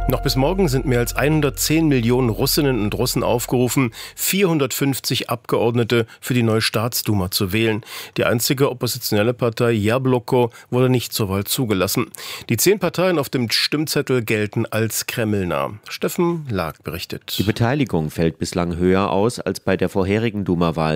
Noch bis morgen sind mehr als 110 Millionen Russinnen und Russen aufgerufen, 450 Abgeordnete für die neue Staatsduma zu wählen. Die einzige oppositionelle Partei Jabloko wurde nicht zur Wahl zugelassen. Die 10 Parteien auf dem Stimmzettel gelten als kremlnah. Steffen Lag berichtet. Die Beteiligung fällt bislang höher aus als bei der vorherigen Duma-Wahl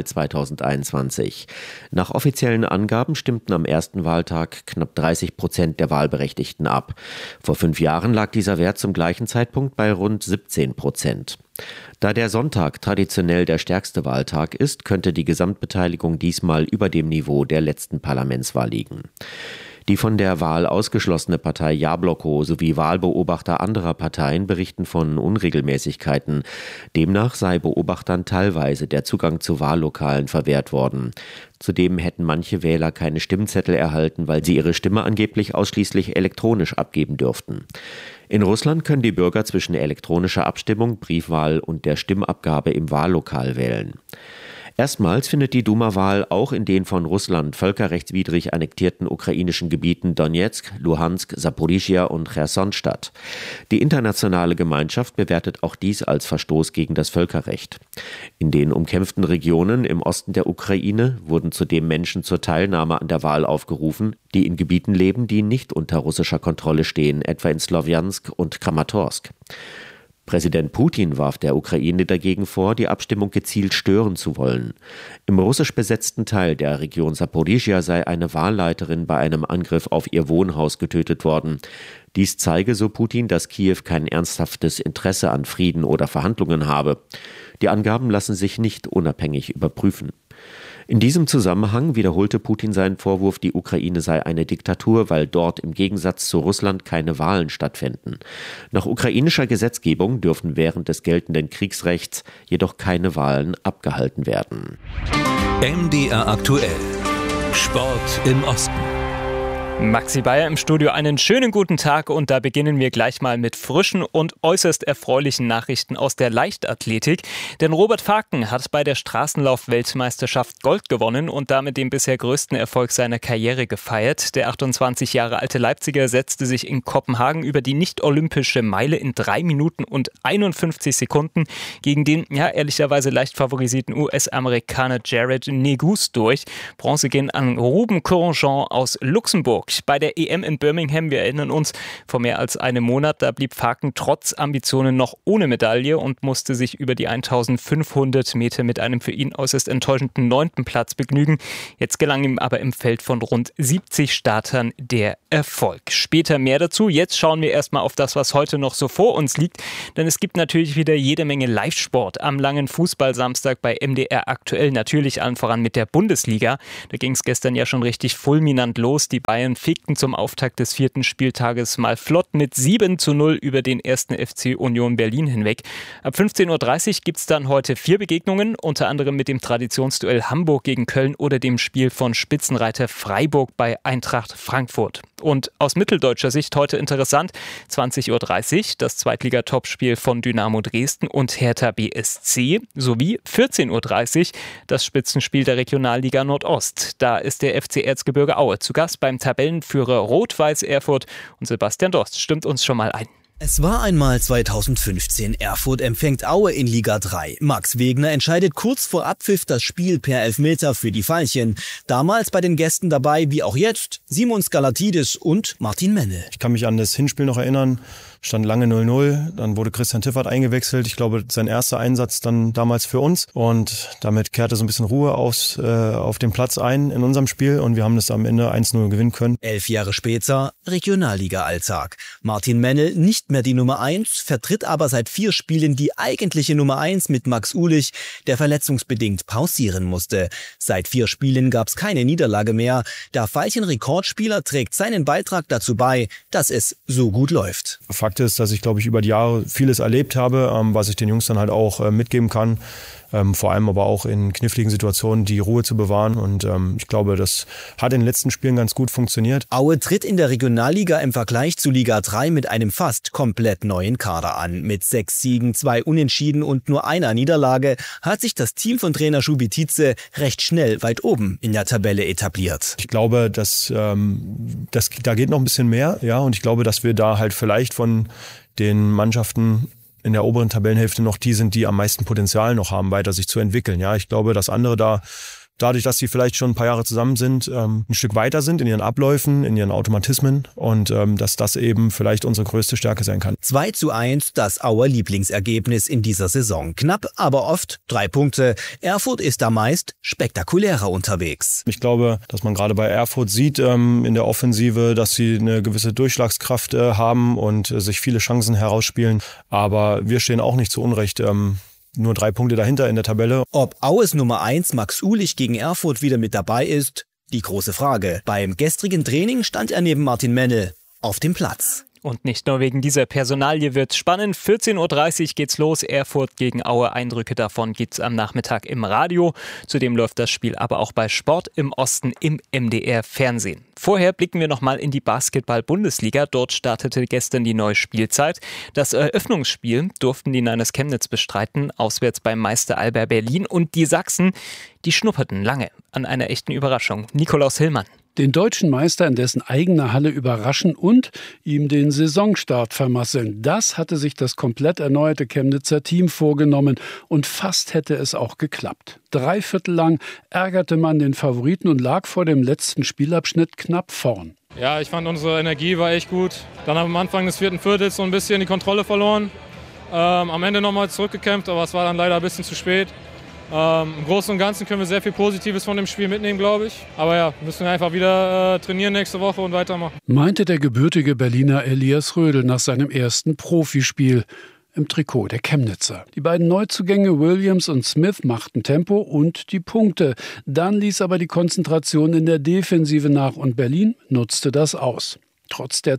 2021. Nach offiziellen Angaben stimmten am ersten Wahltag knapp 30% der Wahlberechtigten ab. Vor 5 Jahren lag dieser Wert zum gleichen Zeitpunkt bei rund 17%. Da der Sonntag traditionell der stärkste Wahltag ist, könnte die Gesamtbeteiligung diesmal über dem Niveau der letzten Parlamentswahl liegen. Die von der Wahl ausgeschlossene Partei Jabloko sowie Wahlbeobachter anderer Parteien berichten von Unregelmäßigkeiten. Demnach sei Beobachtern teilweise der Zugang zu Wahllokalen verwehrt worden. Zudem hätten manche Wähler keine Stimmzettel erhalten, weil sie ihre Stimme angeblich ausschließlich elektronisch abgeben dürften. In Russland können die Bürger zwischen elektronischer Abstimmung, Briefwahl und der Stimmabgabe im Wahllokal wählen. Erstmals findet die Duma-Wahl auch in den von Russland völkerrechtswidrig annektierten ukrainischen Gebieten Donezk, Luhansk, Saporischschja und Cherson statt. Die internationale Gemeinschaft bewertet auch dies als Verstoß gegen das Völkerrecht. In den umkämpften Regionen im Osten der Ukraine wurden zudem Menschen zur Teilnahme an der Wahl aufgerufen, die in Gebieten leben, die nicht unter russischer Kontrolle stehen, etwa in Slowjansk und Kramatorsk. Präsident Putin warf der Ukraine dagegen vor, die Abstimmung gezielt stören zu wollen. Im russisch besetzten Teil der Region Saporischschja sei eine Wahlleiterin bei einem Angriff auf ihr Wohnhaus getötet worden. Dies zeige, so Putin, dass Kiew kein ernsthaftes Interesse an Frieden oder Verhandlungen habe. Die Angaben lassen sich nicht unabhängig überprüfen. In diesem Zusammenhang wiederholte Putin seinen Vorwurf, die Ukraine sei eine Diktatur, weil dort im Gegensatz zu Russland keine Wahlen stattfinden. Nach ukrainischer Gesetzgebung dürfen während des geltenden Kriegsrechts jedoch keine Wahlen abgehalten werden. MDR aktuell. Sport im Osten. Maxi Bayer im Studio, einen schönen guten Tag und da beginnen wir gleich mal mit frischen und äußerst erfreulichen Nachrichten aus der Leichtathletik. Denn Robert Faken hat bei der Straßenlauf-Weltmeisterschaft Gold gewonnen und damit den bisher größten Erfolg seiner Karriere gefeiert. Der 28 Jahre alte Leipziger setzte sich in Kopenhagen über die nicht-olympische Meile in 3 Minuten und 51 Sekunden gegen den, ehrlicherweise leicht favorisierten US-Amerikaner Jared Negus durch. Bronze ging an Ruben Grosjean aus Luxemburg. Bei der EM in Birmingham, wir erinnern uns, vor mehr als einem Monat, da blieb Faken trotz Ambitionen noch ohne Medaille und musste sich über die 1500 Meter mit einem für ihn äußerst enttäuschenden 9. Platz begnügen. Jetzt gelang ihm aber im Feld von rund 70 Startern der Erfolg. Später mehr dazu. Jetzt schauen wir erstmal auf das, was heute noch so vor uns liegt, denn es gibt natürlich wieder jede Menge Live-Sport am langen Fußballsamstag bei MDR aktuell, natürlich allen voran mit der Bundesliga. Da ging es gestern ja schon richtig fulminant los. Die Bayern fegten zum Auftakt des 4. Spieltages mal flott mit 7:0 über den 1. FC Union Berlin hinweg. Ab 15:30 Uhr gibt es dann heute 4 Begegnungen, unter anderem mit dem Traditionsduell Hamburg gegen Köln oder dem Spiel von Spitzenreiter Freiburg bei Eintracht Frankfurt. Und aus mitteldeutscher Sicht heute interessant, 20:30 Uhr das Zweitliga-Topspiel von Dynamo Dresden und Hertha BSC sowie 14:30 Uhr das Spitzenspiel der Regionalliga Nordost. Da ist der FC Erzgebirge Aue zu Gast beim Tabellenführer Rot-Weiß Erfurt und Sebastian Dost stimmt uns schon mal ein. Es war einmal 2015. Erfurt empfängt Aue in Liga 3. Max Wegner entscheidet kurz vor Abpfiff das Spiel per Elfmeter für die Veilchen. Damals bei den Gästen dabei, wie auch jetzt, Simon Skalatidis und Martin Menne. Ich kann mich an das Hinspiel noch erinnern. Stand lange 0-0, dann wurde Christian Tiffert eingewechselt. Ich glaube, sein erster Einsatz dann damals für uns. Und damit kehrte so ein bisschen Ruhe auf den Platz ein in unserem Spiel. Und wir haben das am Ende 1-0 gewinnen können. 11 Jahre später Regionalliga-Alltag. Martin Menne, nicht mehr die Nummer 1, vertritt aber seit 4 Spielen die eigentliche Nummer 1 mit Max Uhlich, der verletzungsbedingt pausieren musste. Seit 4 Spielen gab es keine Niederlage mehr. Der Veilchen-Rekordspieler trägt seinen Beitrag dazu bei, dass es so gut läuft. Fakt ist, dass ich, glaube ich, über die Jahre vieles erlebt habe, was ich den Jungs dann halt auch mitgeben kann. vor allem aber auch in kniffligen Situationen die Ruhe zu bewahren. Und ich glaube, das hat in den letzten Spielen ganz gut funktioniert. Aue tritt in der Regionalliga im Vergleich zu Liga 3 mit einem fast komplett neuen Kader an. Mit 6 Siegen, 2 Unentschieden und nur einer Niederlage hat sich das Team von Trainer Schubi Tietze recht schnell weit oben in der Tabelle etabliert. Ich glaube, da geht noch ein bisschen mehr, ja, und ich glaube, dass wir da halt vielleicht von den Mannschaften in der oberen Tabellenhälfte noch die sind, die am meisten Potenzial noch haben, weiter sich zu entwickeln. Ja, ich glaube, dass andere dadurch, dass sie vielleicht schon ein paar Jahre zusammen sind, ein Stück weiter sind in ihren Abläufen, in ihren Automatismen und dass das eben vielleicht unsere größte Stärke sein kann. 2:1, das Auer Lieblingsergebnis in dieser Saison. Knapp, aber oft 3 Punkte. Erfurt ist da meist spektakulärer unterwegs. Ich glaube, dass man gerade bei Erfurt sieht in der Offensive, dass sie eine gewisse Durchschlagskraft haben und sich viele Chancen herausspielen. Aber wir stehen auch nicht zu Unrecht nur 3 Punkte dahinter in der Tabelle. Ob Aues Nummer 1 Max Ulich gegen Erfurt wieder mit dabei ist, die große Frage. Beim gestrigen Training stand er neben Martin Mennel auf dem Platz. Und nicht nur wegen dieser Personalie wird's spannend. 14:30 Uhr geht's los. Erfurt gegen Aue. Eindrücke davon gibt's am Nachmittag im Radio. Zudem läuft das Spiel aber auch bei Sport im Osten im MDR-Fernsehen. Vorher blicken wir nochmal in die Basketball-Bundesliga. Dort startete gestern die neue Spielzeit. Das Eröffnungsspiel durften die Niners Chemnitz bestreiten, auswärts beim Meister Alba Berlin. Und die Sachsen, die schnupperten lange an einer echten Überraschung. Nikolaus Hillmann. Den deutschen Meister in dessen eigener Halle überraschen und ihm den Saisonstart vermasseln. Das hatte sich das komplett erneuerte Chemnitzer Team vorgenommen und fast hätte es auch geklappt. 3 Viertel lang ärgerte man den Favoriten und lag vor dem letzten Spielabschnitt knapp vorn. Ja, ich fand, unsere Energie war echt gut. Dann haben wir am Anfang des 4. Viertels so ein bisschen die Kontrolle verloren. Am Ende nochmal zurückgekämpft, aber es war dann leider ein bisschen zu spät. Im Großen und Ganzen können wir sehr viel Positives von dem Spiel mitnehmen, glaube ich. Aber ja, müssen wir einfach wieder trainieren nächste Woche und weitermachen. Meinte der gebürtige Berliner Elias Rödel nach seinem ersten Profispiel im Trikot der Chemnitzer. Die beiden Neuzugänge Williams und Smith machten Tempo und die Punkte. Dann ließ aber die Konzentration in der Defensive nach und Berlin nutzte das aus. Trotz der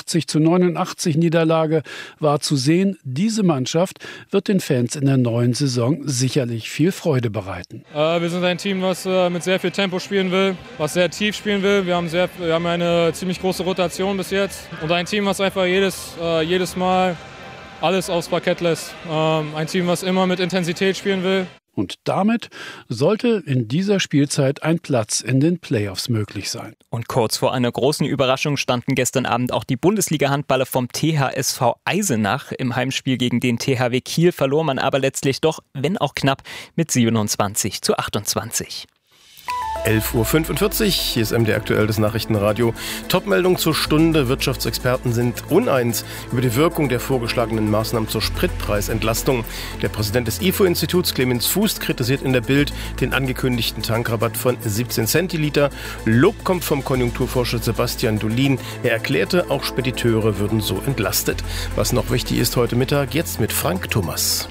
82:89 Niederlage war zu sehen, diese Mannschaft wird den Fans in der neuen Saison sicherlich viel Freude bereiten. Wir sind ein Team, was mit sehr viel Tempo spielen will, was sehr tief spielen will. Wir haben eine ziemlich große Rotation bis jetzt. Und ein Team, was einfach jedes Mal alles aufs Parkett lässt. Ein Team, was immer mit Intensität spielen will. Und damit sollte in dieser Spielzeit ein Platz in den Playoffs möglich sein. Und kurz vor einer großen Überraschung standen gestern Abend auch die Bundesliga-Handballer vom THSV Eisenach. Im Heimspiel gegen den THW Kiel verlor man aber letztlich doch, wenn auch knapp, mit 27:28. 11:45 Uhr, hier ist MD aktuell das Nachrichtenradio. Topmeldung zur Stunde. Wirtschaftsexperten sind uneins über die Wirkung der vorgeschlagenen Maßnahmen zur Spritpreisentlastung. Der Präsident des IFO-Instituts, Clemens Fuß, kritisiert in der Bild den angekündigten Tankrabatt von 17 Centiliter. Lob kommt vom Konjunkturforscher Sebastian Dolin. Er erklärte, auch Spediteure würden so entlastet. Was noch wichtig ist heute Mittag, jetzt mit Frank Thomas.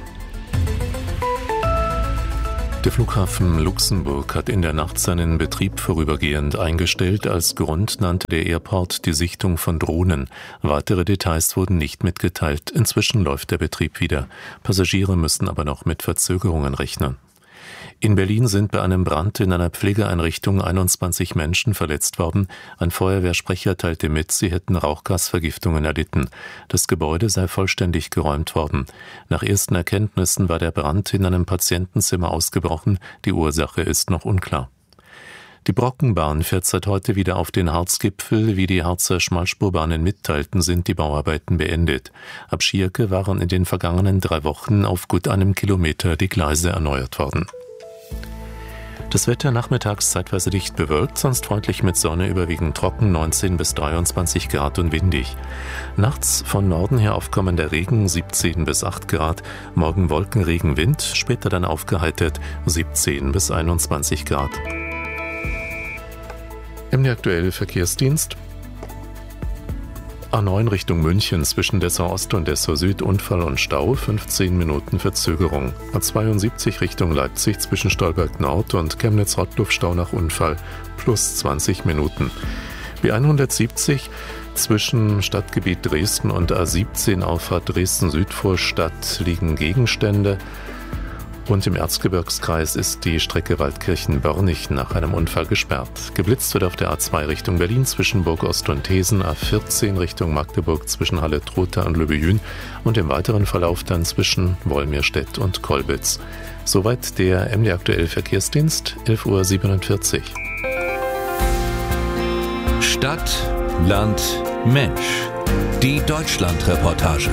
Der Flughafen Luxemburg hat in der Nacht seinen Betrieb vorübergehend eingestellt. Als Grund nannte der Airport die Sichtung von Drohnen. Weitere Details wurden nicht mitgeteilt. Inzwischen läuft der Betrieb wieder. Passagiere müssen aber noch mit Verzögerungen rechnen. In Berlin sind bei einem Brand in einer Pflegeeinrichtung 21 Menschen verletzt worden. Ein Feuerwehrsprecher teilte mit, sie hätten Rauchgasvergiftungen erlitten. Das Gebäude sei vollständig geräumt worden. Nach ersten Erkenntnissen war der Brand in einem Patientenzimmer ausgebrochen. Die Ursache ist noch unklar. Die Brockenbahn fährt seit heute wieder auf den Harzgipfel. Wie die Harzer Schmalspurbahnen mitteilten, sind die Bauarbeiten beendet. Ab Schierke waren in den vergangenen 3 Wochen auf gut einem Kilometer die Gleise erneuert worden. Das Wetter nachmittags zeitweise dicht bewölkt, sonst freundlich mit Sonne, überwiegend trocken, 19 bis 23 Grad und windig. Nachts von Norden her aufkommender Regen, 17 bis 8 Grad. Morgen Wolkenregen, Wind, später dann aufgeheitert, 17 bis 21 Grad. MD aktuell Verkehrsdienst. A9 Richtung München zwischen Dessau Ost und Dessau Süd Unfall und Stau, 15 Minuten Verzögerung. A72 Richtung Leipzig zwischen Stolberg Nord und Chemnitz-Rottluff Stau nach Unfall, plus 20 Minuten. B170 zwischen Stadtgebiet Dresden und A17 Auffahrt Dresden-Südvorstadt liegen Gegenstände. Und im Erzgebirgskreis ist die Strecke Waldkirchen-Börnich nach einem Unfall gesperrt. Geblitzt wird auf der A2 Richtung Berlin zwischen Burgost und Thesen, A14 Richtung Magdeburg zwischen Halle-Trotha und Löbejün und im weiteren Verlauf dann zwischen Wolmirstedt und Kolbitz. Soweit der MD Aktuell Verkehrsdienst, 11:47 Uhr. Stadt, Land, Mensch. Die Deutschlandreportage.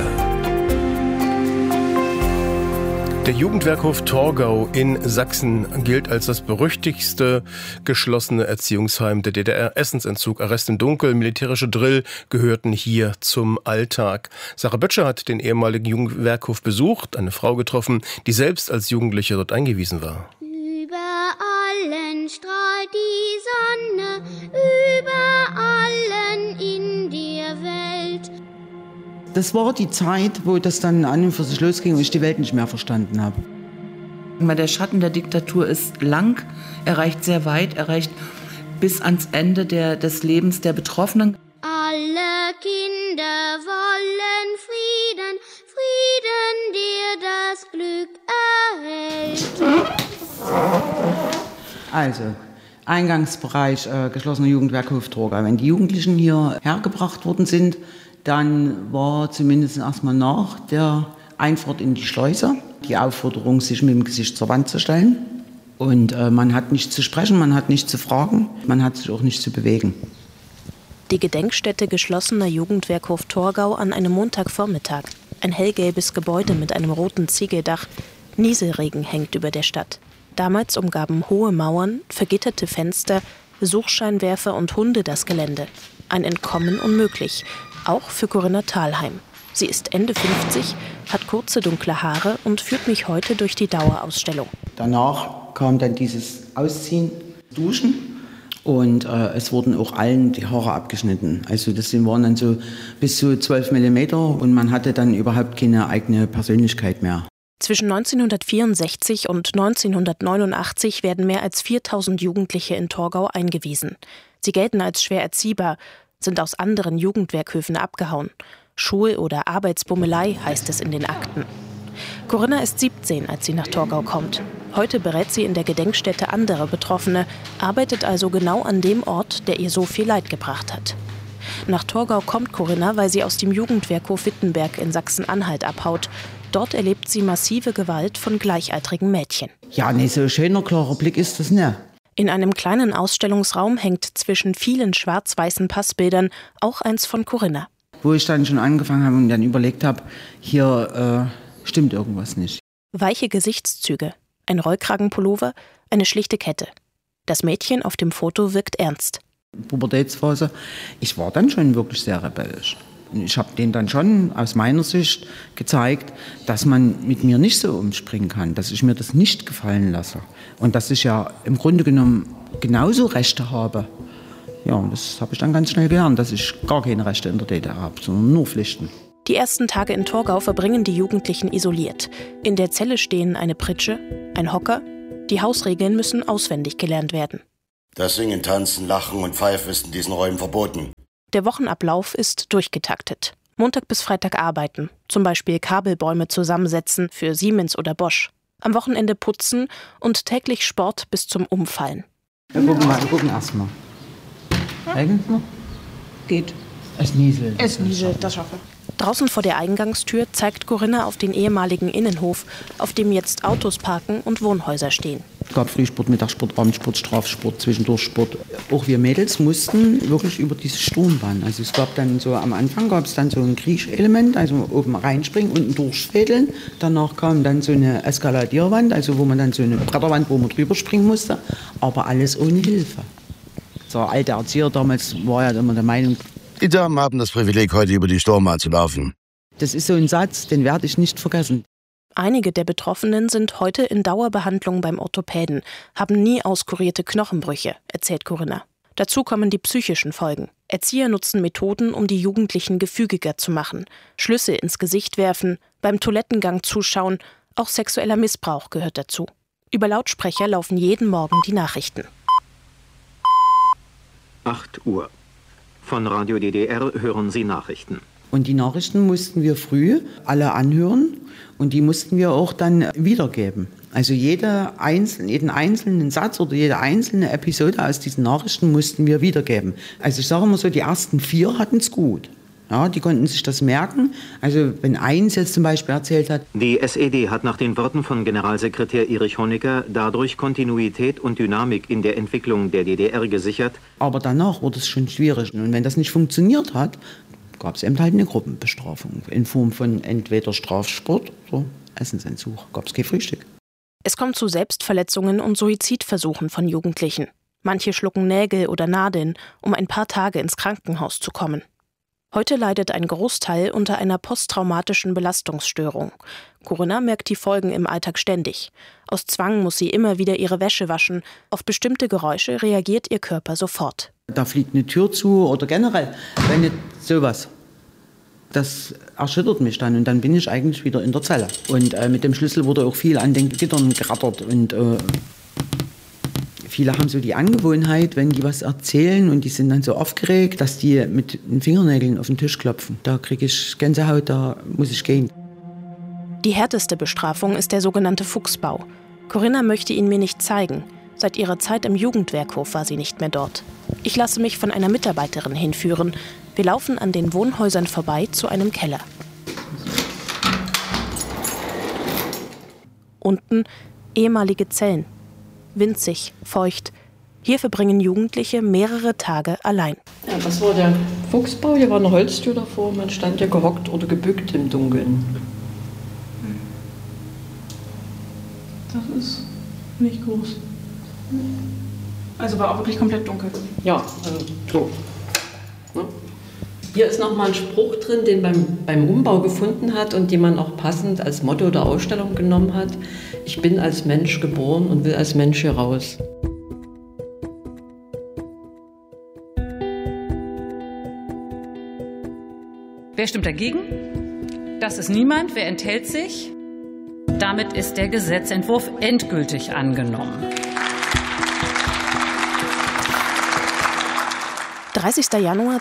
Der Jugendwerkhof Torgau in Sachsen gilt als das berüchtigste geschlossene Erziehungsheim der DDR. Essensentzug, Arrest im Dunkeln, militärische Drill gehörten hier zum Alltag. Sarah Böttcher hat den ehemaligen Jugendwerkhof besucht, eine Frau getroffen, die selbst als Jugendliche dort eingewiesen war. Über allen strahlt die Sonne, über allen in der Welt. Das war die Zeit, wo das dann an und für sich losging und ich die Welt nicht mehr verstanden habe. Weil der Schatten der Diktatur ist lang, er reicht sehr weit, er reicht bis ans Ende des Lebens der Betroffenen. Alle Kinder wollen Frieden, Frieden, der das Glück erhält. Also, Eingangsbereich geschlossener Jugendwerkhof Torgau. Wenn die Jugendlichen hier hergebracht worden sind, dann war zumindest erstmal nach der Einfahrt in die Schleuse die Aufforderung, sich mit dem Gesicht zur Wand zu stellen. Und man hat nicht zu sprechen, man hat nicht zu fragen, man hat sich auch nicht zu bewegen. Die Gedenkstätte geschlossener Jugendwerkhof Torgau an einem Montagvormittag. Ein hellgelbes Gebäude mit einem roten Ziegeldach. Nieselregen hängt über der Stadt. Damals umgaben hohe Mauern, vergitterte Fenster, Suchscheinwerfer und Hunde das Gelände. Ein Entkommen unmöglich. Auch für Corinna Thalheim. Sie ist Ende 50, hat kurze dunkle Haare und führt mich heute durch die Dauerausstellung. Danach kam dann dieses Ausziehen, Duschen und es wurden auch allen die Haare abgeschnitten. Also das waren dann so bis zu 12 mm und man hatte dann überhaupt keine eigene Persönlichkeit mehr. Zwischen 1964 und 1989 werden mehr als 4000 Jugendliche in Torgau eingewiesen. Sie gelten als schwer erziehbar, sind aus anderen Jugendwerkhöfen abgehauen. Schul- oder Arbeitsbummelei heißt es in den Akten. Corinna ist 17, als sie nach Torgau kommt. Heute berät sie in der Gedenkstätte andere Betroffene, arbeitet also genau an dem Ort, der ihr so viel Leid gebracht hat. Nach Torgau kommt Corinna, weil sie aus dem Jugendwerkhof Wittenberg in Sachsen-Anhalt abhaut. Dort erlebt sie massive Gewalt von gleichaltrigen Mädchen. Ja, nee, so ein schöner, klarer Blick ist das nicht. In einem kleinen Ausstellungsraum hängt zwischen vielen schwarz-weißen Passbildern auch eins von Corinna. Wo ich dann schon angefangen habe und dann überlegt habe, hier stimmt irgendwas nicht. Weiche Gesichtszüge, ein Rollkragenpullover, eine schlichte Kette. Das Mädchen auf dem Foto wirkt ernst. Pubertätsphase. Ich war dann schon wirklich sehr rebellisch. Ich habe denen dann schon aus meiner Sicht gezeigt, dass man mit mir nicht so umspringen kann, dass ich mir das nicht gefallen lasse. Und dass ich ja im Grunde genommen genauso Rechte habe. Ja, und das habe ich dann ganz schnell gelernt, dass ich gar keine Rechte in der DDR habe, sondern nur Pflichten. Die ersten Tage in Torgau verbringen die Jugendlichen isoliert. In der Zelle stehen eine Pritsche, ein Hocker. Die Hausregeln müssen auswendig gelernt werden. Das Singen, Tanzen, Lachen und Pfeifen ist in diesen Räumen verboten. Der Wochenablauf ist durchgetaktet. Montag bis Freitag arbeiten, zum Beispiel Kabelbäume zusammensetzen für Siemens oder Bosch. Am Wochenende putzen und täglich Sport bis zum Umfallen. Wir gucken erst mal. Eigentlich noch? Geht. Es nieselt. Das schaffe. Draußen vor der Eingangstür zeigt Corinna auf den ehemaligen Innenhof, auf dem jetzt Autos parken und Wohnhäuser stehen. Es gab Frühsport, Mittagssport, Abendsport, Strafsport, Zwischendurchsport. Auch wir Mädels mussten wirklich über diese Sturmbahn. Also es gab dann so, am Anfang gab es dann so ein Kriechelement, also oben reinspringen, unten durchfädeln. Danach kam dann so eine Eskaladierwand, also wo man dann so eine Bretterwand, wo man drüber springen musste. Aber alles ohne Hilfe. Der alte Erzieher damals war ja immer der Meinung, Die Damen haben das Privileg, heute über die Sturmbahn zu laufen. Das ist so ein Satz, den werde ich nicht vergessen. Einige der Betroffenen sind heute in Dauerbehandlung beim Orthopäden, haben nie auskurierte Knochenbrüche, erzählt Corinna. Dazu kommen die psychischen Folgen. Erzieher nutzen Methoden, um die Jugendlichen gefügiger zu machen. Schlüssel ins Gesicht werfen, beim Toilettengang zuschauen, auch sexueller Missbrauch gehört dazu. Über Lautsprecher laufen jeden Morgen die Nachrichten. 8 Uhr. Von Radio DDR hören Sie Nachrichten. Und die Nachrichten mussten wir früh alle anhören und die mussten wir auch dann wiedergeben. Also jeden einzelnen Satz oder jede einzelne Episode aus diesen Nachrichten mussten wir wiedergeben. Also ich sage immer so, die ersten 4 hatten es gut. Ja, die konnten sich das merken. Also wenn eins jetzt zum Beispiel erzählt hat. Die SED hat nach den Worten von Generalsekretär Erich Honecker dadurch Kontinuität und Dynamik in der Entwicklung der DDR gesichert. Aber danach wurde es schon schwierig. Und wenn das nicht funktioniert hat, gab es eben halt eine Gruppenbestrafung in Form von entweder Strafsport oder Essensentzug. Gab es kein Frühstück. Es kommt zu Selbstverletzungen und Suizidversuchen von Jugendlichen. Manche schlucken Nägel oder Nadeln, um ein paar Tage ins Krankenhaus zu kommen. Heute leidet ein Großteil unter einer posttraumatischen Belastungsstörung. Corinna merkt die Folgen im Alltag ständig. Aus Zwang muss sie immer wieder ihre Wäsche waschen. Auf bestimmte Geräusche reagiert ihr Körper sofort. Da fliegt eine Tür zu oder generell, wenn nicht sowas. Das erschüttert mich dann und dann bin ich eigentlich wieder in der Zelle. Und mit dem Schlüssel wurde auch viel an den Gittern gerattert und viele haben so die Angewohnheit, wenn die was erzählen und die sind dann so aufgeregt, dass die mit den Fingernägeln auf den Tisch klopfen. Da kriege ich Gänsehaut, da muss ich gehen. Die härteste Bestrafung ist der sogenannte Fuchsbau. Corinna möchte ihn mir nicht zeigen. Seit ihrer Zeit im Jugendwerkhof war sie nicht mehr dort. Ich lasse mich von einer Mitarbeiterin hinführen. Wir laufen an den Wohnhäusern vorbei zu einem Keller. Unten ehemalige Zellen. Winzig, feucht. Hier verbringen Jugendliche mehrere Tage allein. Ja, das war der Fuchsbau. Hier war eine Holztür davor. Man stand ja gehockt oder gebückt im Dunkeln. Das ist nicht groß. Also war auch wirklich komplett dunkel. Ja, so. Ne? Hier ist nochmal ein Spruch drin, den beim Umbau gefunden hat und den man auch passend als Motto der Ausstellung genommen hat. Ich bin als Mensch geboren und will als Mensch hier raus. Wer stimmt dagegen? Das ist niemand. Wer enthält sich? Damit ist der Gesetzentwurf endgültig angenommen. 30. Januar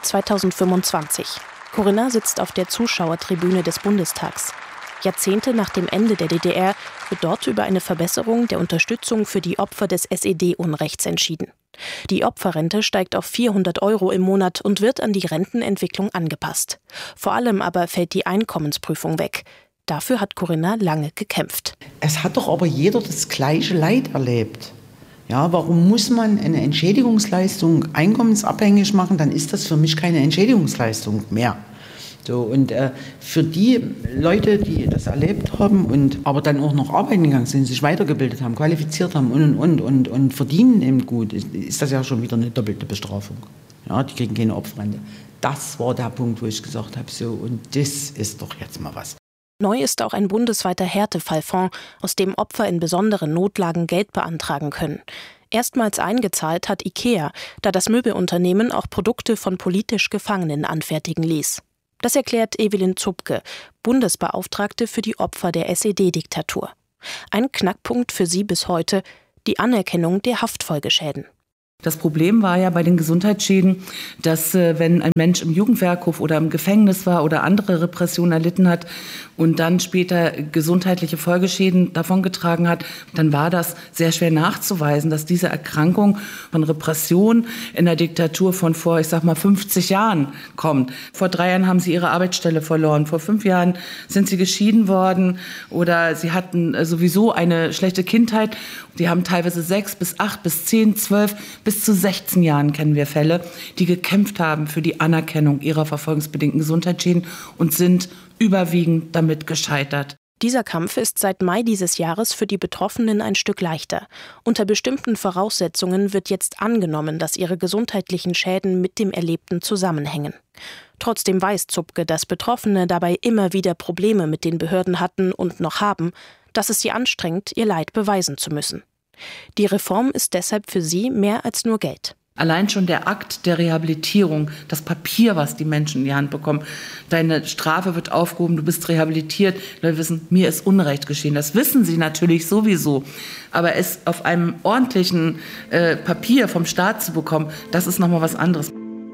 2025. Corinna sitzt auf der Zuschauertribüne des Bundestags. Jahrzehnte nach dem Ende der DDR wird dort über eine Verbesserung der Unterstützung für die Opfer des SED-Unrechts entschieden. Die Opferrente steigt auf 400 € im Monat und wird an die Rentenentwicklung angepasst. Vor allem aber fällt die Einkommensprüfung weg. Dafür hat Corinna lange gekämpft. Es hat doch aber jeder das gleiche Leid erlebt. Ja, warum muss man eine Entschädigungsleistung einkommensabhängig machen? Dann ist das für mich keine Entschädigungsleistung mehr. So, und für die Leute, die das erlebt haben und aber dann auch noch arbeiten gegangen sind, sich weitergebildet haben, qualifiziert haben und verdienen eben gut, ist das ja schon wieder eine doppelte Bestrafung. Ja, die kriegen keine Opferrente. Das war der Punkt, wo ich gesagt habe, so, und das ist doch jetzt mal was. Neu ist auch ein bundesweiter Härtefallfonds, aus dem Opfer in besonderen Notlagen Geld beantragen können. Erstmals eingezahlt hat IKEA, da das Möbelunternehmen auch Produkte von politisch Gefangenen anfertigen ließ. Das erklärt Evelyn Zupke, Bundesbeauftragte für die Opfer der SED-Diktatur. Ein Knackpunkt für sie bis heute: die Anerkennung der Haftfolgeschäden. Das Problem war ja bei den Gesundheitsschäden, dass wenn ein Mensch im Jugendwerkhof oder im Gefängnis war oder andere Repressionen erlitten hat und dann später gesundheitliche Folgeschäden davongetragen hat, dann war das sehr schwer nachzuweisen, dass diese Erkrankung von Repression in der Diktatur von vor, 50 Jahren kommt. Vor 3 Jahren haben sie ihre Arbeitsstelle verloren, vor 5 Jahren sind sie geschieden worden oder sie hatten sowieso eine schlechte Kindheit. Die haben teilweise 6 bis 8 bis 10, 12 bis zu 16 Jahren kennen wir Fälle, die gekämpft haben für die Anerkennung ihrer verfolgungsbedingten Gesundheitsschäden und sind überwiegend damit gescheitert. Dieser Kampf ist seit Mai dieses Jahres für die Betroffenen ein Stück leichter. Unter bestimmten Voraussetzungen wird jetzt angenommen, dass ihre gesundheitlichen Schäden mit dem Erlebten zusammenhängen. Trotzdem weiß Zupke, dass Betroffene dabei immer wieder Probleme mit den Behörden hatten und noch haben, dass es sie anstrengt, ihr Leid beweisen zu müssen. Die Reform ist deshalb für sie mehr als nur Geld. Allein schon der Akt der Rehabilitierung, das Papier, was die Menschen in die Hand bekommen, deine Strafe wird aufgehoben, du bist rehabilitiert, Leute wissen, mir ist Unrecht geschehen. Das wissen sie natürlich sowieso, aber es auf einem ordentlichen Papier vom Staat zu bekommen, das ist nochmal was anderes.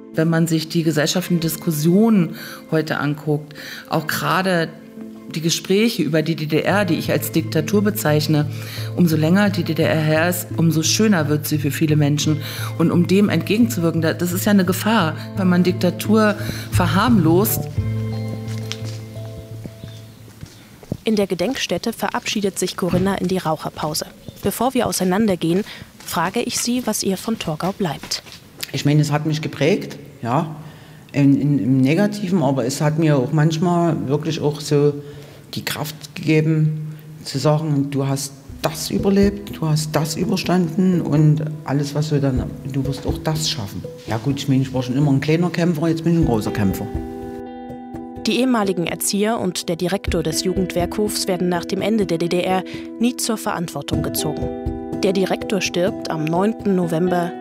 Wenn man sich die gesellschaftlichen Diskussionen heute anguckt, auch gerade die Gespräche über die DDR, die ich als Diktatur bezeichne, umso länger die DDR her ist, umso schöner wird sie für viele Menschen. Und um dem entgegenzuwirken, das ist ja eine Gefahr, wenn man Diktatur verharmlost. In der Gedenkstätte verabschiedet sich Corinna in die Raucherpause. Bevor wir auseinandergehen, frage ich sie, was ihr von Torgau bleibt. Ich meine, es hat mich geprägt, ja, im Negativen, aber es hat mir auch manchmal wirklich auch so die Kraft gegeben, zu sagen, du hast das überlebt, du hast das überstanden und alles, was du dann, du wirst auch das schaffen. Ja gut, ich meine, ich war schon immer ein kleiner Kämpfer, jetzt bin ich ein großer Kämpfer. Die ehemaligen Erzieher und der Direktor des Jugendwerkhofs werden nach dem Ende der DDR nie zur Verantwortung gezogen. Der Direktor stirbt am 9. November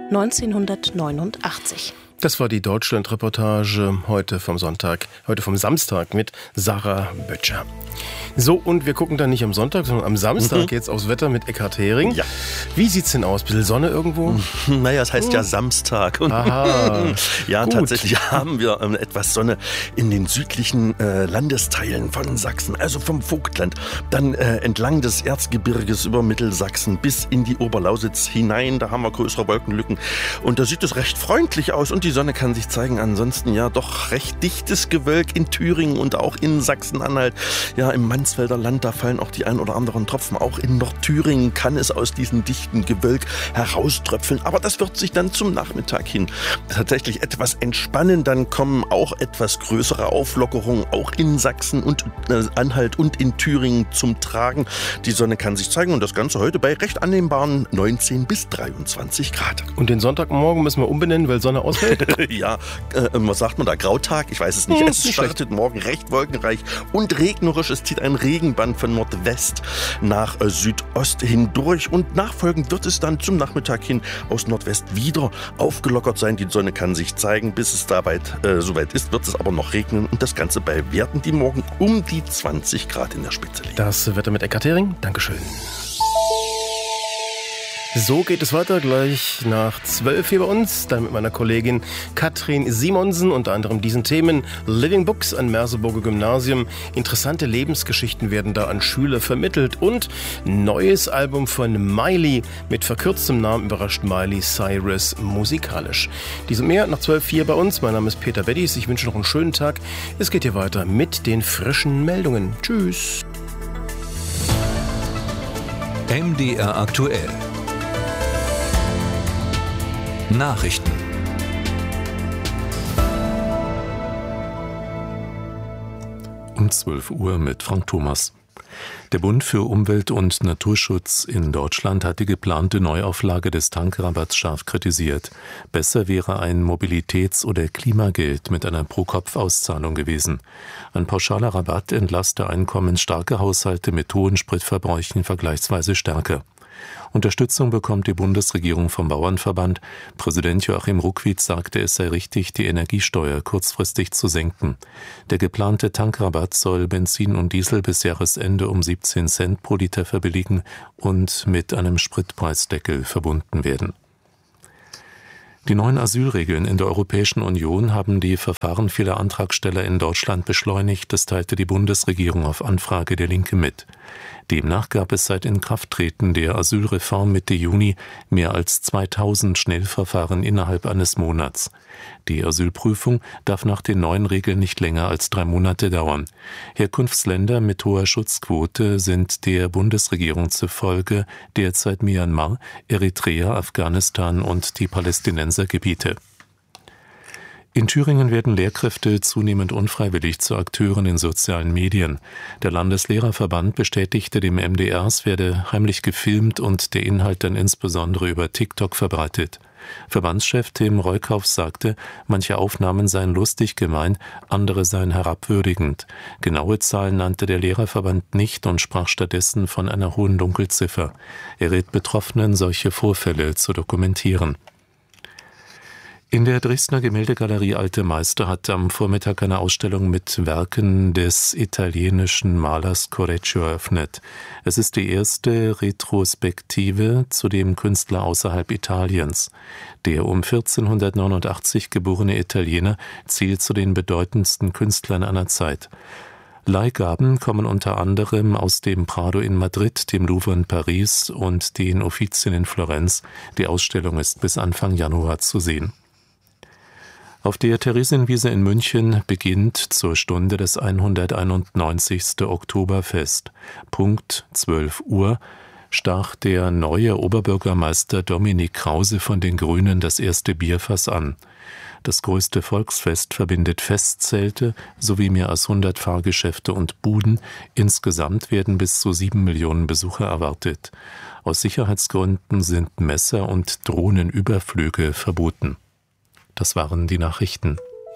1989. Das war die Deutschland-Reportage heute vom Samstag mit Sarah Böttcher. So, und wir gucken dann nicht am Sonntag, sondern am Samstag jetzt aufs Wetter mit Eckhard Hering. Ja. Wie sieht's denn aus? Bisschen Sonne irgendwo? Naja, es heißt ja Samstag. Und ja, gut. Tatsächlich haben wir etwas Sonne in den südlichen Landesteilen von Sachsen, also vom Vogtland, dann entlang des Erzgebirges über Mittelsachsen bis in die Oberlausitz hinein. Da haben wir größere Wolkenlücken und da sieht es recht freundlich aus und die Sonne kann sich zeigen. Ansonsten ja doch recht dichtes Gewölk in Thüringen und auch in Sachsen-Anhalt. Ja, im Mansfelder Land, da fallen auch die ein oder anderen Tropfen. Auch in Nordthüringen kann es aus diesem dichten Gewölk herauströpfeln. Aber das wird sich dann zum Nachmittag hin tatsächlich etwas entspannen. Dann kommen auch etwas größere Auflockerungen auch in Sachsen und Anhalt und in Thüringen zum Tragen. Die Sonne kann sich zeigen und das Ganze heute bei recht annehmbaren 19 bis 23 Grad. Und den Sonntagmorgen müssen wir umbenennen, weil Sonne ausfällt? Ja, was sagt man da? Grautag? Ich weiß es nicht. Es startet morgen recht wolkenreich und regnerisch. Es zieht ein Regenband von Nordwest nach Südost hindurch und nachfolgend wird es dann zum Nachmittag hin aus Nordwest wieder aufgelockert sein. Die Sonne kann sich zeigen. Bis es soweit ist, wird es aber noch regnen und das Ganze bei Werten, die morgen um die 20 Grad in der Spitze liegen. Das Wetter mit Eckhard Hering. Dankeschön. So geht es weiter, gleich nach 12 hier bei uns, dann mit meiner Kollegin Katrin Simonsen, unter anderem diesen Themen Living Books an Merseburger Gymnasium. Interessante Lebensgeschichten werden da an Schüler vermittelt und neues Album von Miley. Mit verkürztem Namen überrascht Miley Cyrus musikalisch. Dies und mehr nach 12 hier bei uns. Mein Name ist Peter Beddies. Ich wünsche noch einen schönen Tag. Es geht hier weiter mit den frischen Meldungen. Tschüss. MDR aktuell. Nachrichten. Um 12 Uhr mit Frank Thomas. Der Bund für Umwelt und Naturschutz in Deutschland hat die geplante Neuauflage des Tankrabatts scharf kritisiert. Besser wäre ein Mobilitäts- oder Klimageld mit einer Pro-Kopf-Auszahlung gewesen. Ein pauschaler Rabatt entlaste einkommensstarke Haushalte mit hohen Spritverbräuchen vergleichsweise stärker. Unterstützung bekommt die Bundesregierung vom Bauernverband. Präsident Joachim Ruckwied sagte, es sei richtig, die Energiesteuer kurzfristig zu senken. Der geplante Tankrabatt soll Benzin und Diesel bis Jahresende um 17 Cent pro Liter verbilligen und mit einem Spritpreisdeckel verbunden werden. Die neuen Asylregeln in der Europäischen Union haben die Verfahren vieler Antragsteller in Deutschland beschleunigt, das teilte die Bundesregierung auf Anfrage der Linke mit. Demnach gab es seit Inkrafttreten der Asylreform Mitte Juni mehr als 2000 Schnellverfahren innerhalb eines Monats. Die Asylprüfung darf nach den neuen Regeln nicht länger als 3 Monate dauern. Herkunftsländer mit hoher Schutzquote sind der Bundesregierung zufolge derzeit Myanmar, Eritrea, Afghanistan und die Palästinensergebiete. In Thüringen werden Lehrkräfte zunehmend unfreiwillig zu Akteuren in sozialen Medien. Der Landeslehrerverband bestätigte dem MDR, es werde heimlich gefilmt und der Inhalt dann insbesondere über TikTok verbreitet. Verbandschef Tim Reukauf sagte, manche Aufnahmen seien lustig gemeint, andere seien herabwürdigend. Genaue Zahlen nannte der Lehrerverband nicht und sprach stattdessen von einer hohen Dunkelziffer. Er rät Betroffenen, solche Vorfälle zu dokumentieren. In der Dresdner Gemäldegalerie Alte Meister hat am Vormittag eine Ausstellung mit Werken des italienischen Malers Correggio eröffnet. Es ist die erste Retrospektive zu dem Künstler außerhalb Italiens. Der um 1489 geborene Italiener zählt zu den bedeutendsten Künstlern einer Zeit. Leihgaben kommen unter anderem aus dem Prado in Madrid, dem Louvre in Paris und den Uffizien in Florenz. Die Ausstellung ist bis Anfang Januar zu sehen. Auf der Theresienwiese in München beginnt zur Stunde das 191. Oktoberfest. Punkt 12 Uhr stach der neue Oberbürgermeister Dominik Krause von den Grünen das erste Bierfass an. Das größte Volksfest verbindet Festzelte sowie mehr als 100 Fahrgeschäfte und Buden. Insgesamt werden bis zu 7 Millionen Besucher erwartet. Aus Sicherheitsgründen sind Messer- und Drohnenüberflüge verboten. Das waren die Nachrichten.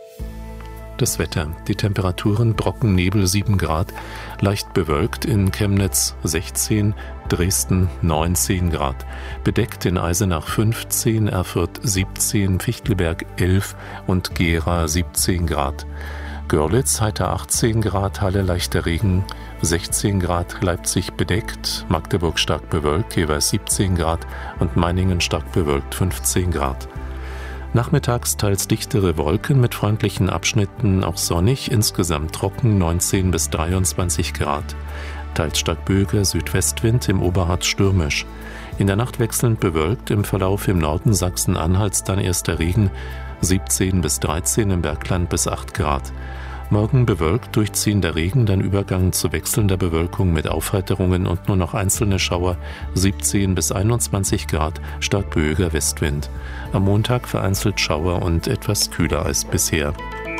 Das Wetter. Die Temperaturen: Brockennebel 7 Grad, leicht bewölkt in Chemnitz 16, Dresden 19 Grad, bedeckt in Eisenach 15, Erfurt 17, Fichtelberg 11 und Gera 17 Grad. Görlitz heiter 18 Grad, Halle leichter Regen 16 Grad, Leipzig bedeckt, Magdeburg stark bewölkt, jeweils 17 Grad und Meiningen stark bewölkt 15 Grad. Nachmittags teils dichtere Wolken mit freundlichen Abschnitten, auch sonnig, insgesamt trocken 19 bis 23 Grad. Teils stark böiger Südwestwind, im Oberharz stürmisch. In der Nacht wechselnd bewölkt, im Verlauf im Norden Sachsen-Anhalts dann erster Regen 17 bis 13, im Bergland bis 8 Grad. Morgen bewölkt, durchziehender Regen, dann Übergang zu wechselnder Bewölkung mit Aufheiterungen und nur noch einzelne Schauer, 17 bis 21 Grad, stark böiger Westwind. Am Montag vereinzelt Schauer und etwas kühler als bisher.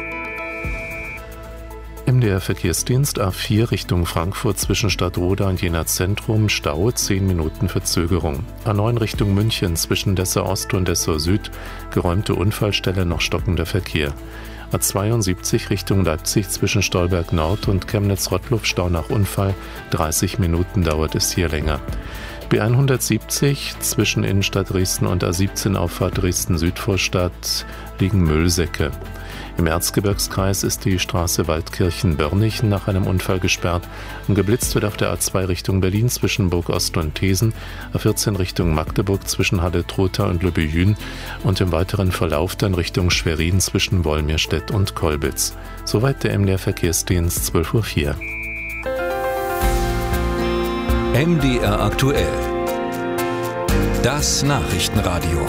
MDR Verkehrsdienst A4 Richtung Frankfurt zwischen Stadtroda und Jena Zentrum, Stau, 10 Minuten Verzögerung. A9 Richtung München zwischen Dessau Ost und Dessau Süd, geräumte Unfallstelle, noch stockender Verkehr. A72 Richtung Leipzig zwischen Stolberg Nord und Chemnitz-Rottluff, Stau nach Unfall, 30 Minuten dauert es hier länger. B170 zwischen Innenstadt Dresden und A17 Auffahrt Dresden-Südvorstadt liegen Müllsäcke. Im Erzgebirgskreis ist die Straße Waldkirchen-Börnichen nach einem Unfall gesperrt und geblitzt wird auf der A2 Richtung Berlin zwischen Burg Ost und Thesen, A14 Richtung Magdeburg zwischen Halle-Trotha und Lübbejün und im weiteren Verlauf dann Richtung Schwerin zwischen Wolmirstedt und Kolbitz. Soweit der MDR Verkehrsdienst, 12.04 Uhr. MDR aktuell. Das Nachrichtenradio.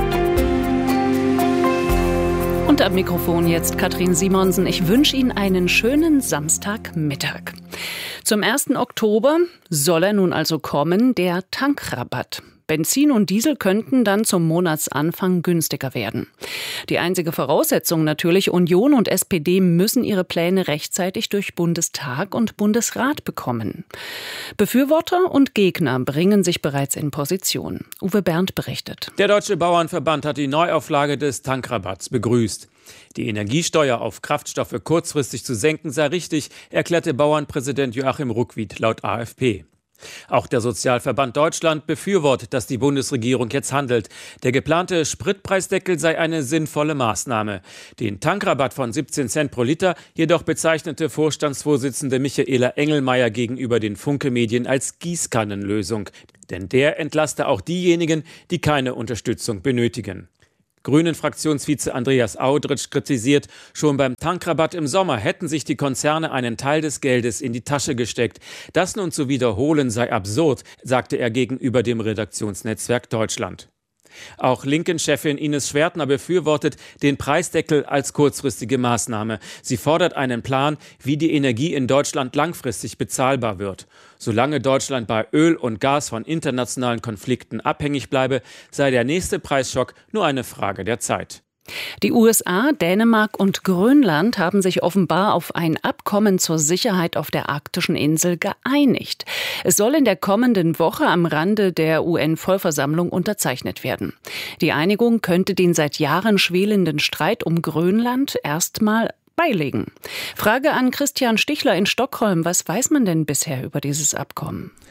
Und am Mikrofon jetzt Katrin Simonsen. Ich wünsche Ihnen einen schönen Samstagmittag. Zum 1. Oktober soll er nun also kommen, der Tankrabatt. Benzin und Diesel könnten dann zum Monatsanfang günstiger werden. Die einzige Voraussetzung natürlich: Union und SPD müssen ihre Pläne rechtzeitig durch Bundestag und Bundesrat bekommen. Befürworter und Gegner bringen sich bereits in Position. Uwe Berndt berichtet. Der Deutsche Bauernverband hat die Neuauflage des Tankrabatts begrüßt. Die Energiesteuer auf Kraftstoffe kurzfristig zu senken sei richtig, erklärte Bauernpräsident Joachim Ruckwied laut AfP. Auch der Sozialverband Deutschland befürwortet, dass die Bundesregierung jetzt handelt. Der geplante Spritpreisdeckel sei eine sinnvolle Maßnahme. Den Tankrabatt von 17 Cent pro Liter jedoch bezeichnete Vorstandsvorsitzende Michaela Engelmeier gegenüber den Funke-Medien als Gießkannenlösung. Denn der entlaste auch diejenigen, die keine Unterstützung benötigen. Grünen-Fraktionsvize Andreas Audritsch kritisiert, schon beim Tankrabatt im Sommer hätten sich die Konzerne einen Teil des Geldes in die Tasche gesteckt. Das nun zu wiederholen sei absurd, sagte er gegenüber dem Redaktionsnetzwerk Deutschland. Auch Linken-Chefin Ines Schwertner befürwortet den Preisdeckel als kurzfristige Maßnahme. Sie fordert einen Plan, wie die Energie in Deutschland langfristig bezahlbar wird. Solange Deutschland bei Öl und Gas von internationalen Konflikten abhängig bleibe, sei der nächste Preisschock nur eine Frage der Zeit. Die USA, Dänemark und Grönland haben sich offenbar auf ein Abkommen zur Sicherheit auf der arktischen Insel geeinigt. Es soll in der kommenden Woche am Rande der UN-Vollversammlung unterzeichnet werden. Die Einigung könnte den seit Jahren schwelenden Streit um Grönland erstmal beilegen. Frage an Christian Stichler in Stockholm. Was weiß man denn bisher über dieses Abkommen?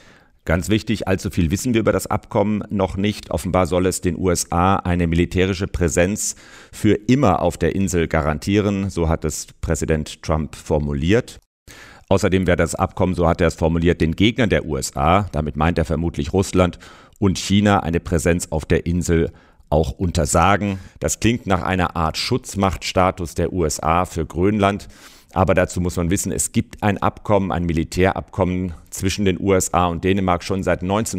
Ganz wichtig, allzu viel wissen wir über das Abkommen noch nicht. Offenbar soll es den USA eine militärische Präsenz für immer auf der Insel garantieren. So hat es Präsident Trump formuliert. Außerdem wäre das Abkommen, so hat er es formuliert, den Gegnern der USA, damit meint er vermutlich Russland und China, eine Präsenz auf der Insel auch untersagen. Das klingt nach einer Art Schutzmachtstatus der USA für Grönland. Aber dazu muss man wissen, es gibt ein Abkommen, ein Militärabkommen zwischen den USA und Dänemark schon seit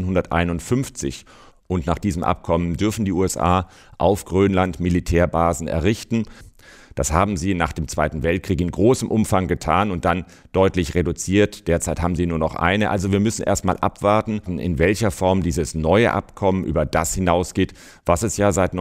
1951. Und nach diesem Abkommen dürfen die USA auf Grönland Militärbasen errichten. Das haben sie nach dem Zweiten Weltkrieg in großem Umfang getan und dann deutlich reduziert. Derzeit haben sie nur noch eine. Also wir müssen erst mal abwarten, in welcher Form dieses neue Abkommen über das hinausgeht, was es ja seit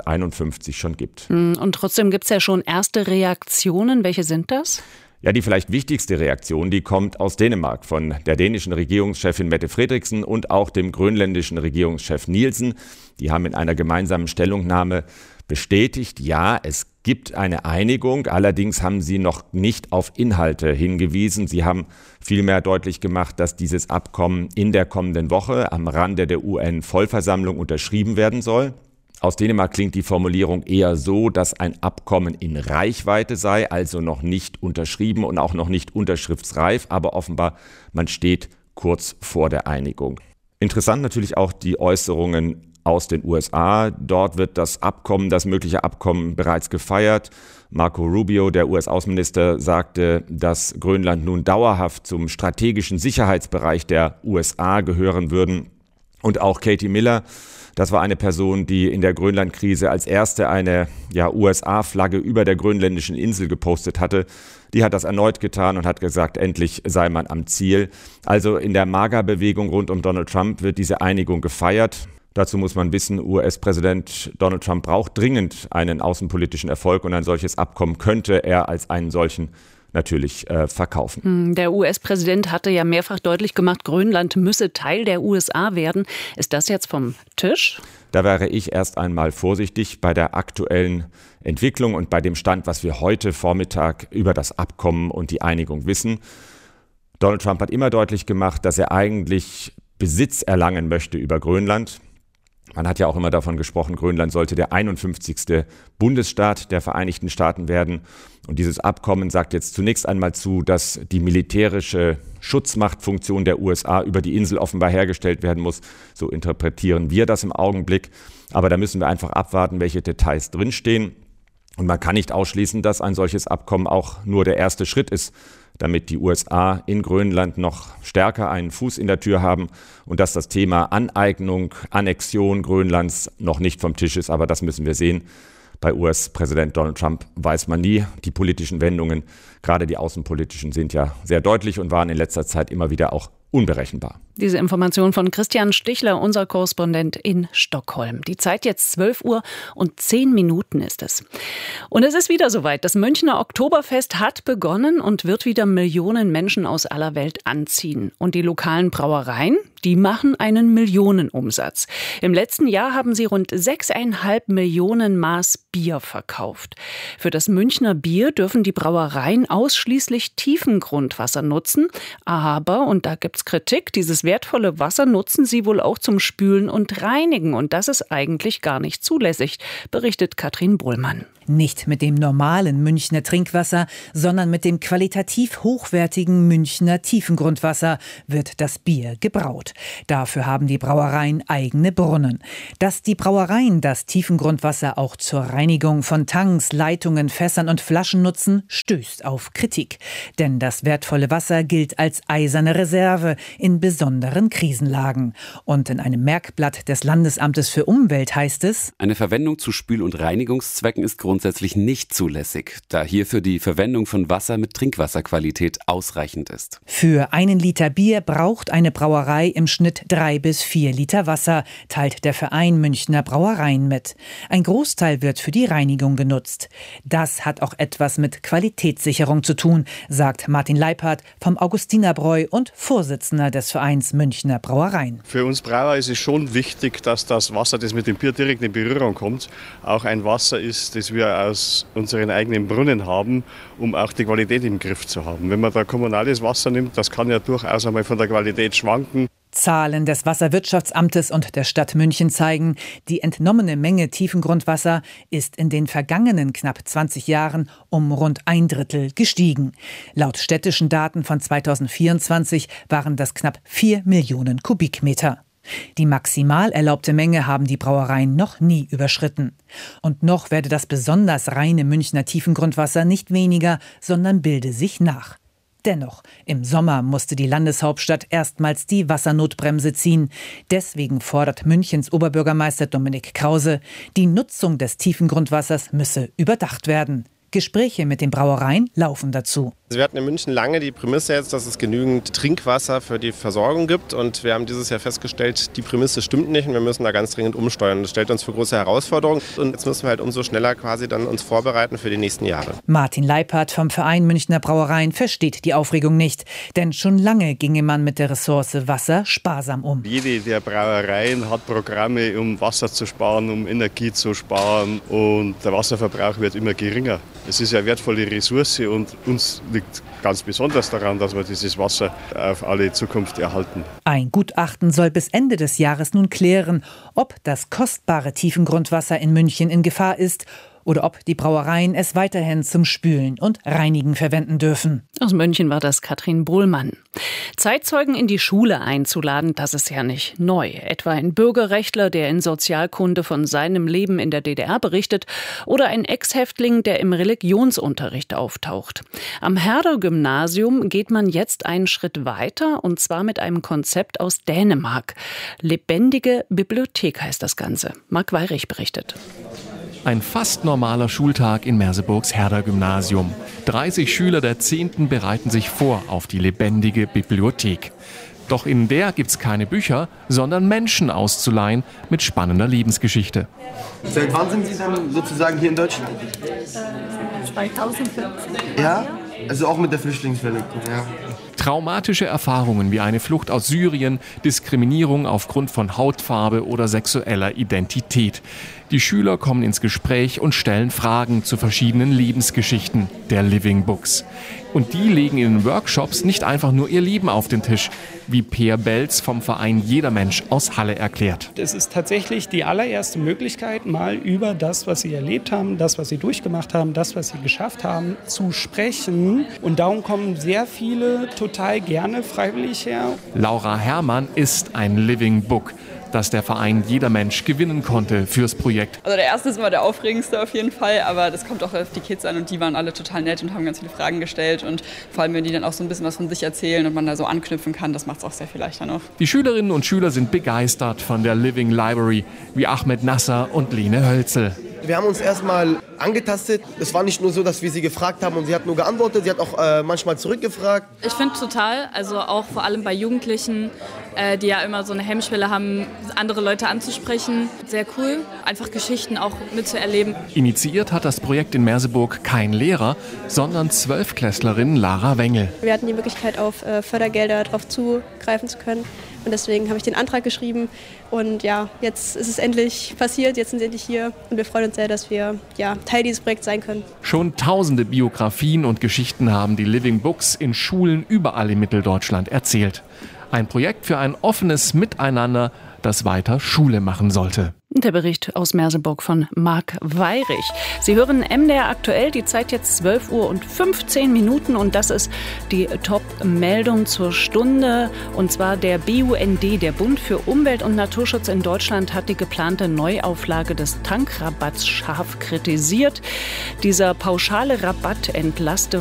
1951 schon gibt. Und trotzdem gibt es ja schon erste Reaktionen. Welche sind das? Ja, die vielleicht wichtigste Reaktion, die kommt aus Dänemark, von der dänischen Regierungschefin Mette Frederiksen und auch dem grönländischen Regierungschef Nielsen. Die haben in einer gemeinsamen Stellungnahme bestätigt, ja, es gibt eine Einigung, allerdings haben sie noch nicht auf Inhalte hingewiesen. Sie haben vielmehr deutlich gemacht, dass dieses Abkommen in der kommenden Woche am Rande der UN-Vollversammlung unterschrieben werden soll. Aus Dänemark klingt die Formulierung eher so, dass ein Abkommen in Reichweite sei, also noch nicht unterschrieben und auch noch nicht unterschriftsreif, aber offenbar man steht kurz vor der Einigung. Interessant natürlich auch die Äußerungen aus den USA. Dort wird das mögliche Abkommen bereits gefeiert. Marco Rubio, der US-Außenminister, sagte, dass Grönland nun dauerhaft zum strategischen Sicherheitsbereich der USA gehören würden. Und auch Katie Miller, das war eine Person, die in der Grönland-Krise als erste eine USA-Flagge über der grönländischen Insel gepostet hatte. Die hat das erneut getan und hat gesagt, endlich sei man am Ziel. Also in der MAGA-Bewegung rund um Donald Trump wird diese Einigung gefeiert. Dazu muss man wissen, US-Präsident Donald Trump braucht dringend einen außenpolitischen Erfolg und ein solches Abkommen könnte er als einen solchen natürlich verkaufen. Der US-Präsident hatte ja mehrfach deutlich gemacht, Grönland müsse Teil der USA werden. Ist das jetzt vom Tisch? Da wäre ich erst einmal vorsichtig bei der aktuellen Entwicklung und bei dem Stand, was wir heute Vormittag über das Abkommen und die Einigung wissen. Donald Trump hat immer deutlich gemacht, dass er eigentlich Besitz erlangen möchte über Grönland. Man hat ja auch immer davon gesprochen, Grönland sollte der 51. Bundesstaat der Vereinigten Staaten werden. Und dieses Abkommen sagt jetzt zunächst einmal zu, dass die militärische Schutzmachtfunktion der USA über die Insel offenbar hergestellt werden muss. So interpretieren wir das im Augenblick. Aber da müssen wir einfach abwarten, welche Details drinstehen. Und man kann nicht ausschließen, dass ein solches Abkommen auch nur der erste Schritt ist, damit die USA in Grönland noch stärker einen Fuß in der Tür haben und dass das Thema Aneignung, Annexion Grönlands noch nicht vom Tisch ist. Aber das müssen wir sehen. Bei US-Präsident Donald Trump weiß man nie. Die politischen Wendungen, gerade die außenpolitischen, sind ja sehr deutlich und waren in letzter Zeit immer wieder auch unberechenbar. Diese Information von Christian Stichler, unser Korrespondent in Stockholm. Die Zeit jetzt 12:10 ist es. Und es ist wieder soweit. Das Münchner Oktoberfest hat begonnen und wird wieder Millionen Menschen aus aller Welt anziehen. Und die lokalen Brauereien, die machen einen Millionenumsatz. Im letzten Jahr haben sie rund 6,5 Millionen Maß Bier verkauft. Für das Münchner Bier dürfen die Brauereien ausschließlich Tiefengrundwasser nutzen. Aber, und da gibt's Kritik, dieses wertvolle Wasser nutzen sie wohl auch zum Spülen und Reinigen. Und das ist eigentlich gar nicht zulässig, berichtet Katrin Bohlmann. Nicht mit dem normalen Münchner Trinkwasser, sondern mit dem qualitativ hochwertigen Münchner Tiefengrundwasser wird das Bier gebraut. Dafür haben die Brauereien eigene Brunnen. Dass die Brauereien das Tiefengrundwasser auch zur Reinigung von Tanks, Leitungen, Fässern und Flaschen nutzen, stößt auf Kritik. Denn das wertvolle Wasser gilt als eiserne Reserve in besonderen Krisenlagen. Und in einem Merkblatt des Landesamtes für Umwelt heißt es: Eine Verwendung zu Spül- und Reinigungszwecken ist grundsätzlich nicht zulässig, da hierfür die Verwendung von Wasser mit Trinkwasserqualität ausreichend ist. Für 1 Liter Bier braucht eine Brauerei im Schnitt 3 bis 4 Liter Wasser, teilt der Verein Münchner Brauereien mit. Ein Großteil wird für die Reinigung genutzt. Das hat auch etwas mit Qualitätssicherung zu tun, sagt Martin Leiphardt vom Augustinerbräu und Vorsitzender des Vereins Münchner Brauereien. Für uns Brauer ist es schon wichtig, dass das Wasser, das mit dem Bier direkt in Berührung kommt, auch ein Wasser ist, das wir aus unseren eigenen Brunnen haben, um auch die Qualität im Griff zu haben. Wenn man da kommunales Wasser nimmt, das kann ja durchaus einmal von der Qualität schwanken. Zahlen des Wasserwirtschaftsamtes und der Stadt München zeigen, die entnommene Menge Tiefengrundwasser ist in den vergangenen knapp 20 Jahren um rund 1/3 gestiegen. Laut städtischen Daten von 2024 waren das knapp 4 Millionen Kubikmeter. Die maximal erlaubte Menge haben die Brauereien noch nie überschritten. Und noch werde das besonders reine Münchner Tiefengrundwasser nicht weniger, sondern bilde sich nach. Dennoch, im Sommer musste die Landeshauptstadt erstmals die Wassernotbremse ziehen. Deswegen fordert Münchens Oberbürgermeister Dominik Krause, die Nutzung des Tiefengrundwassers müsse überdacht werden. Gespräche mit den Brauereien laufen dazu. Wir hatten in München lange die Prämisse jetzt, dass es genügend Trinkwasser für die Versorgung gibt. Und wir haben dieses Jahr festgestellt, die Prämisse stimmt nicht und wir müssen da ganz dringend umsteuern. Das stellt uns für große Herausforderungen. Und jetzt müssen wir halt umso schneller quasi dann uns vorbereiten für die nächsten Jahre. Martin Leipert vom Verein Münchner Brauereien versteht die Aufregung nicht. Denn schon lange ginge man mit der Ressource Wasser sparsam um. Jede der Brauereien hat Programme, um Wasser zu sparen, um Energie zu sparen. Und der Wasserverbrauch wird immer geringer. Es ist eine wertvolle Ressource und uns liegt ganz besonders daran, dass wir dieses Wasser auf alle Zukunft erhalten. Ein Gutachten soll bis Ende des Jahres nun klären, ob das kostbare Tiefengrundwasser in München in Gefahr ist oder ob die Brauereien es weiterhin zum Spülen und Reinigen verwenden dürfen. Aus München war das Katrin Bohlmann. Zeitzeugen in die Schule einzuladen, das ist ja nicht neu. Etwa ein Bürgerrechtler, der in Sozialkunde von seinem Leben in der DDR berichtet, oder ein Ex-Häftling, der im Religionsunterricht auftaucht. Am Herder-Gymnasium geht man jetzt einen Schritt weiter, und zwar mit einem Konzept aus Dänemark. Lebendige Bibliothek heißt das Ganze. Marc Weirich berichtet. Ein fast normaler Schultag in Merseburgs Herder-Gymnasium. 30 Schüler der 10. bereiten sich vor auf die lebendige Bibliothek. Doch in der gibt's keine Bücher, sondern Menschen auszuleihen mit spannender Lebensgeschichte. Seit wann sind Sie dann sozusagen hier in Deutschland? 2014. Ja? Also auch mit der Flüchtlingswelle, ja. Traumatische Erfahrungen wie eine Flucht aus Syrien, Diskriminierung aufgrund von Hautfarbe oder sexueller Identität. Die Schüler kommen ins Gespräch und stellen Fragen zu verschiedenen Lebensgeschichten der Living Books. Und die legen in den Workshops nicht einfach nur ihr Leben auf den Tisch, wie Peer Belz vom Verein Jeder Mensch aus Halle erklärt. Es ist tatsächlich die allererste Möglichkeit, mal über das, was sie erlebt haben, das, was sie durchgemacht haben, das, was sie geschafft haben, zu sprechen. Und darum kommen sehr viele total gerne freiwillig her. Laura Herrmann ist ein Living Book, das der Verein Jeder Mensch gewinnen konnte fürs Projekt. Also der erste ist immer der aufregendste auf jeden Fall, aber das kommt auch auf die Kids an und die waren alle total nett und haben ganz viele Fragen gestellt und vor allem, wenn die dann auch so ein bisschen was von sich erzählen und man da so anknüpfen kann, das macht es auch sehr viel leichter noch. Die Schülerinnen und Schüler sind begeistert von der Living Library, wie Ahmed Nasser und Lene Hölzel. Wir haben uns erstmal angetastet. Es war nicht nur so, dass wir sie gefragt haben und sie hat nur geantwortet. Sie hat auch manchmal zurückgefragt. Ich finde total, also auch vor allem bei Jugendlichen, die ja immer so eine Hemmschwelle haben, andere Leute anzusprechen. Sehr cool, einfach Geschichten auch mitzuerleben. Initiiert hat das Projekt in Merseburg kein Lehrer, sondern 12-Klässlerin Lara Wengel. Wir hatten die Möglichkeit, auf Fördergelder darauf zugreifen zu können. Und deswegen habe ich den Antrag geschrieben. Und ja, jetzt ist es endlich passiert, jetzt sind sie endlich hier. Und wir freuen uns sehr, dass wir Teil dieses Projekts sein können. Schon tausende Biografien und Geschichten haben die Living Books in Schulen überall in Mitteldeutschland erzählt. Ein Projekt für ein offenes Miteinander, das weiter Schule machen sollte. Der Bericht aus Merseburg von Marc Weirich. Sie hören MDR aktuell, die Zeit jetzt 12:15 Uhr und das ist die Top-Meldung zur Stunde. Und zwar der BUND, der Bund für Umwelt und Naturschutz in Deutschland, hat die geplante Neuauflage des Tankrabatts scharf kritisiert. Dieser pauschale Rabatt entlaste